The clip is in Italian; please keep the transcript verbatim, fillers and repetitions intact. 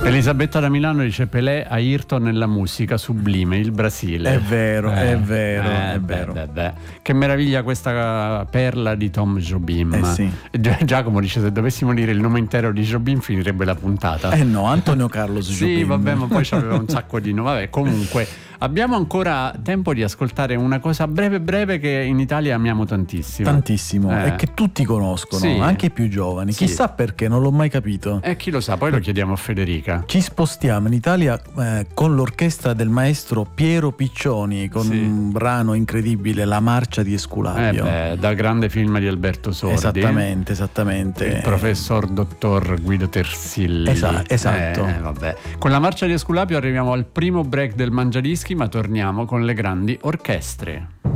Elisabetta da Milano dice: Pelé, Ayrton nella musica, sublime, il Brasile. È vero, eh, è vero, eh, è beh, vero. Beh, beh. Che meraviglia questa perla di Tom Jobim. Eh sì. Giacomo dice: se dovessimo dire il nome intero di Jobim finirebbe la puntata. Eh no, Antonio Carlos Jobim. Sì, vabbè, ma poi c'aveva un sacco di no. Vabbè, comunque abbiamo ancora tempo di ascoltare una cosa breve breve che in Italia amiamo tantissimo. Tantissimo, Eh. e che tutti conoscono, Sì. anche i più giovani. Sì. Chissà perché, non l'ho mai capito. E chi lo sa, poi lo chiediamo a Federica. Ci spostiamo in Italia eh, con l'orchestra del maestro Piero Piccioni, con Sì. un brano incredibile, La marcia di Eh Esculapio. beh, dal grande film di Alberto Sordi. Esattamente, esattamente. Il professor dottor Guido Tersilli. Esa- esatto. Eh, vabbè. Con la marcia di Esculapio arriviamo al primo break del Mangiadischi, ma torniamo con le grandi orchestre.